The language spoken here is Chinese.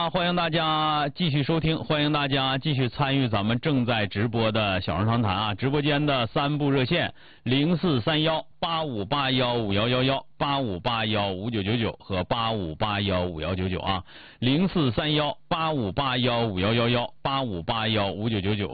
欢迎大家继续收听，欢迎大家继续参与咱们正在直播的小人长谈啊！直播间的3部热线043185815111、85815999和85815199啊，043185815111、85815999。